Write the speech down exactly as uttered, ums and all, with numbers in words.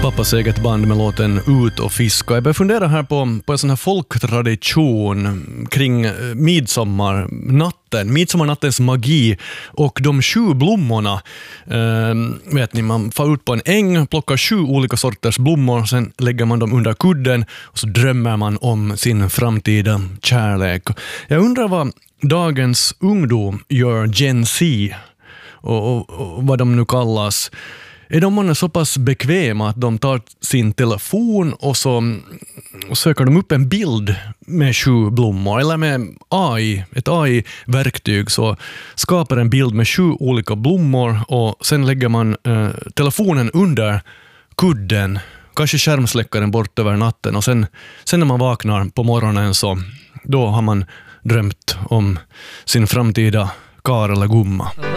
Pappas eget band med låten Ut och fiska. Jag börjar fundera här på, på en sån här folktradition kring midsommarnatten, midsommarnattens magi och de sju blommorna. Eh, vet ni, man får ut på en äng, plockar sju olika sorters blommor, sen lägger man dem under kudden och så drömmer man om sin framtida kärlek. Jag undrar vad dagens ungdom gör, Gen Z och, och, och vad de nu kallas. Är de många så pass bekväma att de tar sin telefon och så och söker de upp en bild med sju blommor eller med A I, ett A I-verktyg så skapar en bild med sju olika blommor och sen lägger man eh, telefonen under kudden, kanske skärmsläckaren bort över natten och sen, sen när man vaknar på morgonen så då har man drömt om sin framtida kar eller gumma.